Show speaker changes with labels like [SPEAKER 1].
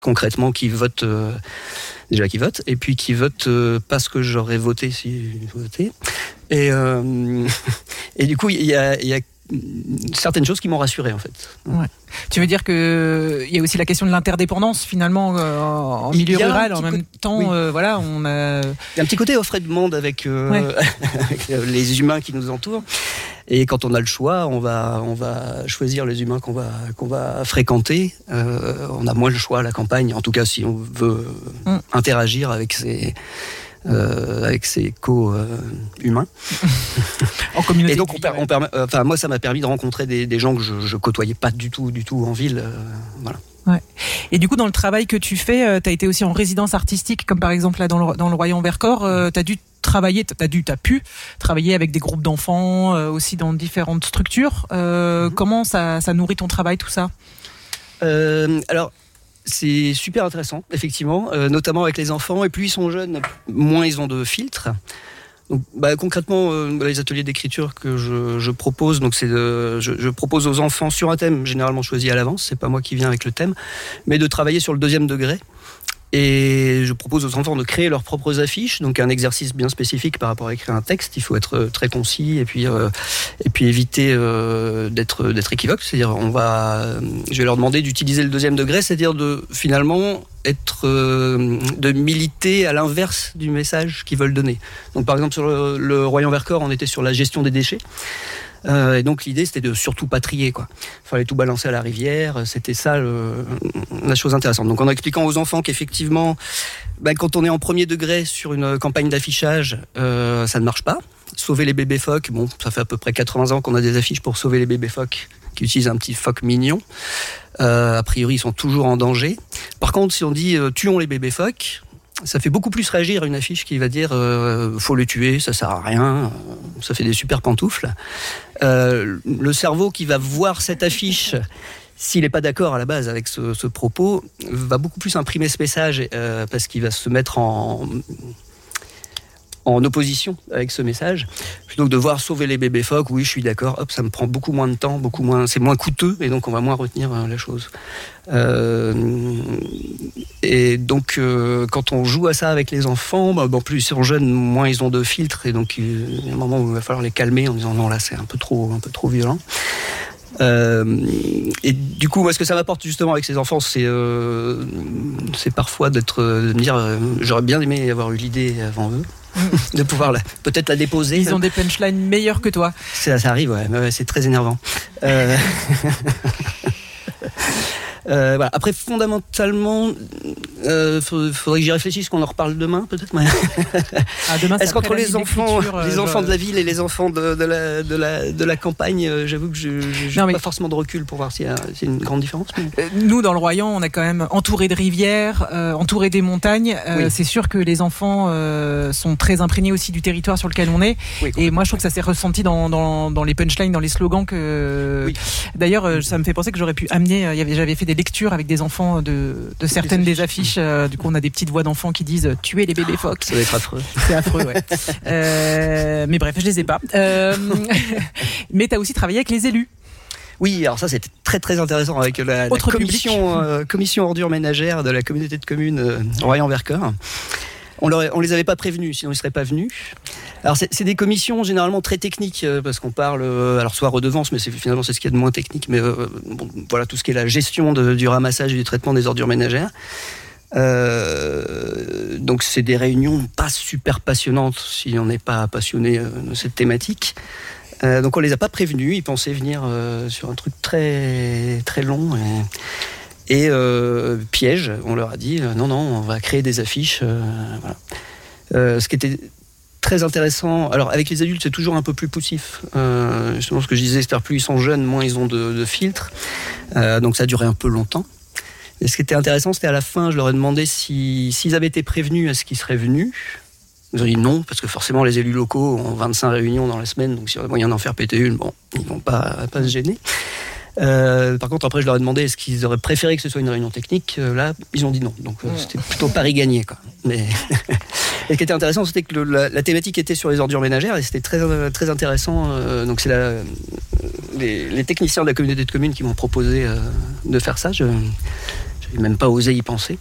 [SPEAKER 1] concrètement qui votent, déjà qui votent, et puis qui votent pas ce que j'aurais voté si je votais. Et du coup, il y a certaines choses qui m'ont rassuré en fait.
[SPEAKER 2] Ouais. Tu veux dire qu'il y a aussi la question de l'interdépendance finalement en milieu rural en même temps, oui. Voilà, on a...
[SPEAKER 1] Il y a un petit côté offre et demande avec, avec les humains qui nous entourent. Et quand on a le choix, on va choisir les humains qu'on va fréquenter. On a moins le choix à la campagne, en tout cas si on veut interagir avec ses co-humains.
[SPEAKER 2] En communauté.
[SPEAKER 1] Et donc, moi, ça m'a permis de rencontrer des gens que je côtoyais pas du tout en ville. Voilà.
[SPEAKER 2] Ouais. Et du coup, dans le travail que tu fais, tu as été aussi en résidence artistique, comme par exemple là dans le Royan-Vercors. Tu as pu travailler avec des groupes d'enfants, aussi dans différentes structures. Comment ça nourrit ton travail, tout ça ?
[SPEAKER 1] Alors, c'est super intéressant, effectivement, notamment avec les enfants. Et plus ils sont jeunes, moins ils ont de filtres. Donc, concrètement, les ateliers d'écriture que je propose, donc je propose aux enfants sur un thème généralement choisi à l'avance. C'est pas moi qui viens avec le thème, mais de travailler sur le 2e degré. Et je propose aux enfants de créer leurs propres affiches, donc un exercice bien spécifique par rapport à écrire un texte. Il faut être très concis et puis éviter d'être équivoque. C'est-à-dire, je vais leur demander d'utiliser le 2e degré, c'est-à-dire de finalement de militer à l'inverse du message qu'ils veulent donner. Donc, par exemple, sur le Royan-Vercors, on était sur la gestion des déchets. Et donc l'idée c'était de surtout pas trier, quoi. Il fallait tout balancer à la rivière, c'était ça la chose intéressante. Donc en expliquant aux enfants qu'effectivement quand on est en 1er degré sur une campagne d'affichage, ça ne marche pas. Sauver les bébés phoques, ça fait à peu près 80 ans qu'on a des affiches pour sauver les bébés phoques qui utilisent un petit phoque mignon. A priori ils sont toujours en danger. Par contre si on dit tuons les bébés phoques, ça fait beaucoup plus réagir une affiche qui va dire faut les tuer, ça sert à rien, ça fait des super pantoufles. Le cerveau qui va voir cette affiche, s'il n'est pas d'accord à la base avec ce propos, va beaucoup plus imprimer ce message parce qu'il va se mettre en opposition avec ce message. Plutôt que de voir sauver les bébés phoques, oui, je suis d'accord, hop, ça me prend beaucoup moins de temps, c'est moins coûteux, et donc on va moins retenir la chose. Et donc, quand on joue à ça avec les enfants, plus ils sont jeunes, moins ils ont de filtres, et donc il y a un moment où il va falloir les calmer en disant non, là c'est un peu trop violent. Et du coup, moi, ce que ça m'apporte justement avec ces enfants, c'est parfois de me dire j'aurais bien aimé avoir eu l'idée avant eux. De pouvoir peut-être la déposer.
[SPEAKER 2] Ils ont des punchlines meilleures que toi.
[SPEAKER 1] Ça arrive, ouais, c'est très énervant. Voilà. Après, fondamentalement, faudrait que j'y réfléchisse, qu'on en reparle demain, peut-être.
[SPEAKER 2] Demain,
[SPEAKER 1] est-ce qu'entre les enfants de la ville et les enfants de la campagne, j'avoue que je n'ai pas forcément de recul pour voir s'il y a une grande différence.
[SPEAKER 2] Nous, dans le Royan, on est quand même entouré de rivières, entouré des montagnes. Oui. C'est sûr que les enfants sont très imprégnés aussi du territoire sur lequel on est. Oui, et moi, je trouve que ça s'est ressenti dans les punchlines, dans les slogans que. Oui. D'ailleurs, ça me fait penser que j'aurais pu amener. J'avais fait des lectures avec des enfants de certaines des affiches. Du coup, on a des petites voix d'enfants qui disent tuer les bébés phoques.
[SPEAKER 1] Ça va être affreux.
[SPEAKER 2] C'est affreux, ouais. Mais bref, je les ai pas. Mais tu as aussi travaillé avec les élus.
[SPEAKER 1] Oui, alors ça c'était très très intéressant avec la commission ordures ménagères de la communauté de communes Royan-Vercors. On les avait pas prévenus, sinon ils seraient pas venus. Alors c'est des commissions généralement très techniques parce qu'on parle alors soit redevance, mais finalement c'est ce qu'il y a de moins technique, mais voilà tout ce qui est la gestion du ramassage et du traitement des ordures ménagères. Donc c'est des réunions pas super passionnantes si on n'est pas passionné de cette thématique. Donc on les a pas prévenus, ils pensaient venir sur un truc très très long et piège, on leur a dit non, on va créer des affiches. Voilà. Ce qui était très intéressant, alors avec les adultes c'est toujours un peu plus poussif. Justement ce que je disais, c'est-à-dire plus ils sont jeunes, moins ils ont de filtres. Donc ça a duré un peu longtemps. Et ce qui était intéressant, c'était à la fin, je leur ai demandé s'ils avaient été prévenus, est-ce qu'ils seraient venus. Ils ont dit non, parce que forcément les élus locaux ont 25 réunions dans la semaine, donc s'il y a moyen d'en faire péter une, ils vont pas se gêner. Par contre, après, je leur ai demandé est-ce qu'ils auraient préféré que ce soit une réunion technique. Là, ils ont dit non. Donc, c'était plutôt pari gagné, quoi. Mais et ce qui était intéressant, c'était que la thématique était sur les ordures ménagères et c'était très, très intéressant. Donc, c'est les techniciens de la communauté de communes qui m'ont proposé de faire ça. J'avais même pas osé y penser.